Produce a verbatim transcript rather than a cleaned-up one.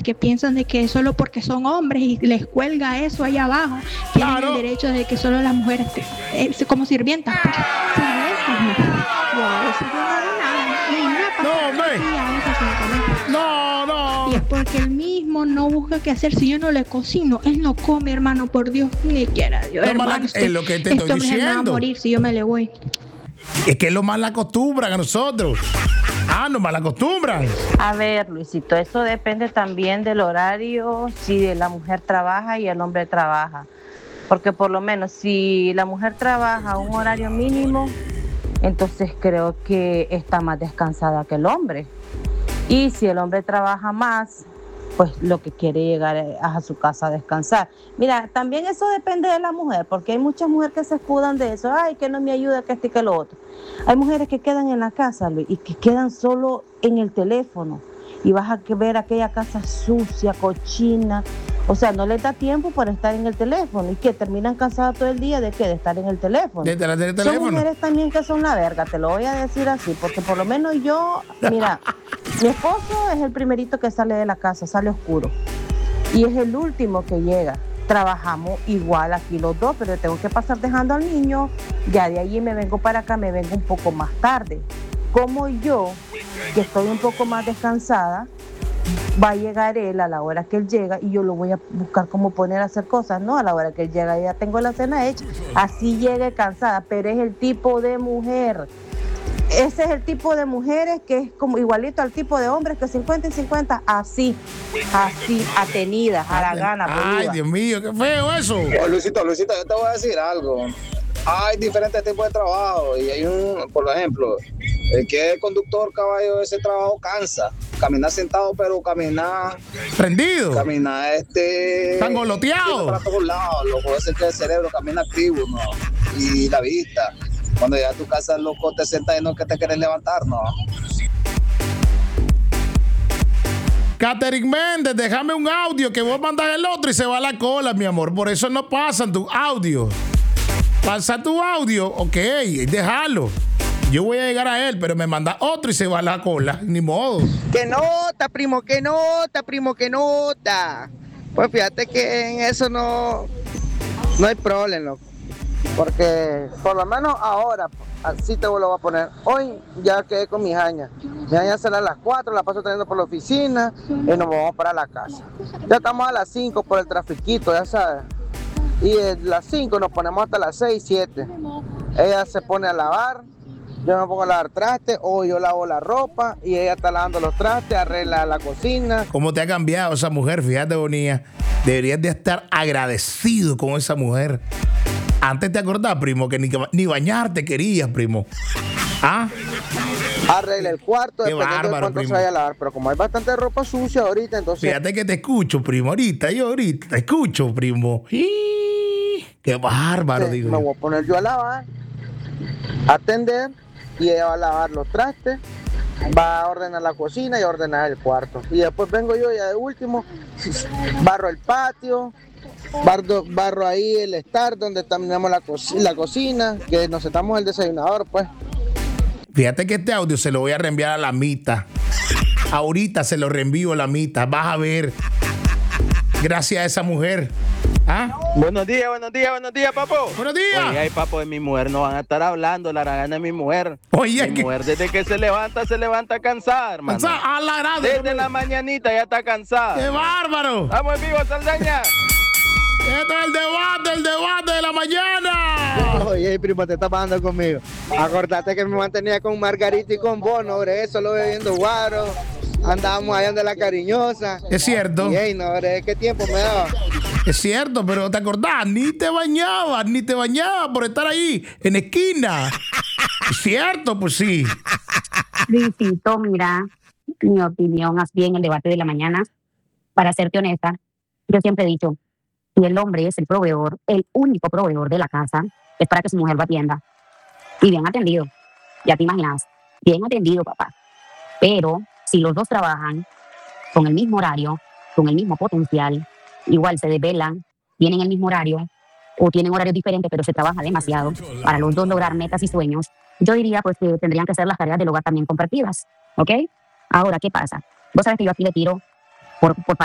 que piensan de que solo porque son hombres y les cuelga eso ahí abajo, tienen Claro. el derecho de que solo las mujeres, eh, como sirvientas, pues, sirvientas, no. Yo, eso yo no hago nada, y me ha No, pasado hombre. así a veces, francamente. No, no. Y es porque él mismo no busca qué hacer. Si yo no le cocino, él no come, hermano, por Dios, ni quiera Dios, No, hermano. mala- Este, es lo que te este estoy hombre se me va a diciendo. morir si yo me le voy. Es que lo mal acostumbran a nosotros. Ah, nos mal acostumbran. A ver, Luisito, eso depende también del horario, si la mujer trabaja y el hombre trabaja. Porque por lo menos si la mujer trabaja un horario mínimo, entonces creo que está más descansada que el hombre. Y si el hombre trabaja más, pues lo que quiere llegar es a su casa a descansar. Mira, también eso depende de la mujer, porque hay muchas mujeres que se escudan de eso. Ay, que no me ayuda, que este y que lo otro. Hay mujeres que quedan en la casa, Luis, y que quedan solo en el teléfono. Y vas a que ver aquella casa sucia, cochina. O sea, no les da tiempo para estar en el teléfono. Y que terminan cansadas todo el día de qué, de estar en el teléfono. De tener el Son teléfono. mujeres también que son la verga, te lo voy a decir así, porque por lo menos yo, mira, mi esposo es el primerito que sale de la casa, sale oscuro, y es el último que llega. Trabajamos igual aquí los dos, pero tengo que pasar dejando al niño, ya de allí me vengo para acá, me vengo un poco más tarde. Como yo, que estoy un poco más descansada, va a llegar él a la hora que él llega y yo lo voy a buscar cómo poner a hacer cosas, ¿no? A la hora que él llega ya tengo la cena hecha, así llegue cansada, pero es el tipo de mujer. Ese es el tipo de mujeres que es como igualito al tipo de hombres que cincuenta y cincuenta, así, así, atenidas, a la gana. Ay, boluda. Dios mío, qué feo eso. Oh, Luisito, Luisito, yo te voy a decir algo. Hay diferentes tipos de trabajo y hay un, por ejemplo, el que es conductor, caballo, ese trabajo cansa. Caminar sentado, pero caminar, Prendido. caminar este... Sangoloteado. Para todos lados, loco, ese que el cerebro camina activo, ¿no? Y la vista. Cuando llegas a tu casa, loco, te sientas y no que te quieres levantar, ¿no? Catherine Méndez, déjame un audio que vos mandas el otro y se va a la cola, mi amor. Por eso no pasan tus audios. Pasa tu audio, ok, déjalo. Yo voy a llegar a él, pero me manda otro y se va a la cola. Ni modo. ¡Qué nota, primo! ¡Qué nota, primo! ¡Qué nota! Pues fíjate que en eso no, no hay problema, loco. Porque por lo menos ahora, así te lo voy a poner. Hoy ya quedé con mis añas. Mis añas serán las cuatro, la paso teniendo por la oficina y nos vamos para la casa. Ya estamos a las cinco por el trafiquito, ya sabes. Y a las cinco nos ponemos hasta las seis, siete. Ella se pone a lavar, yo me pongo a lavar trastes, o yo lavo la ropa y ella está lavando los trastes, arregla la cocina. ¿Cómo te ha cambiado esa mujer? Fíjate, Bonilla. Deberías de estar agradecido con esa mujer. Antes te acordás, primo, que ni, ni bañarte querías, primo. ¿Ah? Arregla el cuarto, Qué dependiendo de bárbaro, cuánto se primo. vaya a lavar. Pero como hay bastante ropa sucia ahorita, entonces... Fíjate que te escucho, primo, ahorita, yo ahorita te escucho, primo. ¡Ih! ¡Qué bárbaro, Sí, digo! me voy a poner yo a lavar, a atender, y ella va a lavar los trastes, va a ordenar la cocina y a ordenar el cuarto. Y después vengo yo ya de último, barro el patio, barro, barro ahí el estar donde terminamos la, co la cocina, que nos sentamos el desayunador, pues. Fíjate que este audio se lo voy a reenviar a la Mita. Ahorita se lo reenvío a la Mita. Vas a ver. Gracias a esa mujer. ¿Ah? Buenos días, buenos días, buenos días, papo. Buenos días. Oye, ay, papo, de mi mujer no van a estar hablando, la gana de mi mujer. Oye, mi que- mujer desde que se levanta, se levanta cansada, hermano. A la grada. Desde la mañanita ya está cansada. ¡Qué bárbaro! Vamos en vivo, Saldaña. Esto es el debate, el debate de la mañana. Oye, primo, te está pasando conmigo. Acordate que me mantenía con Margarita y con Bono, hombre, eso lo bebiendo guaro. Andábamos allá de la cariñosa. Es cierto. Y, ey, no, hombre, ¿qué tiempo me daba? Es cierto, pero ¿te acordás? Ni te bañabas, ni te bañabas por estar ahí, en esquina. Es cierto, pues sí. Luisito, mira, mi opinión así en el debate de la mañana, para serte honesta, yo siempre he dicho, si el hombre es el proveedor, el único proveedor de la casa, es para que su mujer lo atienda. Y bien atendido, ya te imaginas, bien atendido, papá. Pero si los dos trabajan con el mismo horario, con el mismo potencial, igual se desvelan, tienen el mismo horario, o tienen horarios diferentes, pero se trabaja demasiado para los dos lograr metas y sueños, yo diría pues que tendrían que ser las tareas del hogar también compartidas, ¿ok? Ahora, ¿qué pasa? Vos sabes que yo aquí le tiro por, por